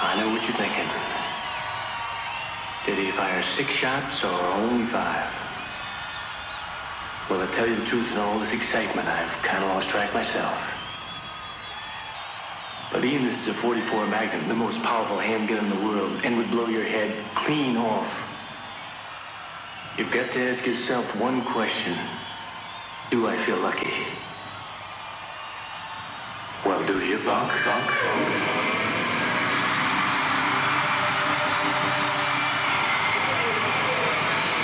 I know what you're thinking. Did he fire 6 shots or only 5? Well, to tell you the truth, in all this excitement, I've kind of lost track myself. But even this is a .44 Magnum, the most powerful handgun in the world, and would blow your head clean off. You've got to ask yourself one question. Do I feel lucky? Well, do you, punk?